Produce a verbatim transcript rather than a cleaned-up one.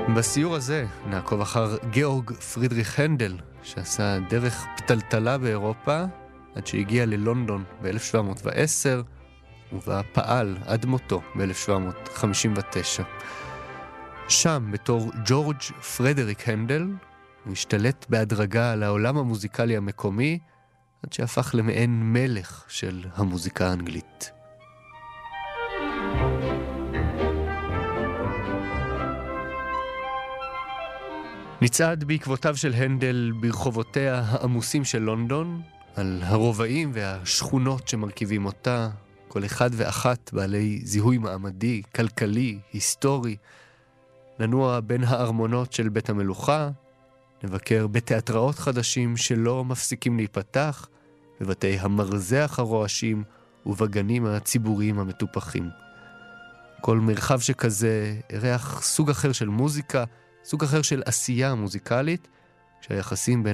בסיור הזה נעקוב אחר גאורג פרידריך הנדל, שעשה דרך פתלתלה באירופה עד שהגיע ללונדון ב-אלף שבע מאות ועשר, ובה פעל עד מותו ב-אלף שבע מאות חמישים ותשע. שם, בתור ג'ורג' פרדריק הנדל, הוא השתלט בהדרגה על העולם המוזיקלי המקומי, עד שהפך למעין מלך של המוזיקה האנגלית. נצעד בעקבותיו של הנדל ברחובותיה העמוסים של לונדון, על הרובעים והשכונות שמרכיבים אותה, כל אחד ואחת בעלי זיהוי מעמדי, כלכלי, היסטורי. ננוע בין הארמונות של בית המלוכה, נבקר בתיאטראות חדשים שלא מפסיקים להיפתח, בבתי המרזח הרועשים ובגנים הציבוריים המטופחים. כל מרחב שכזה אירח סוג אחר של מוזיקה, סוג אחר של עשייה מוזיקלית, כשהיחסים בין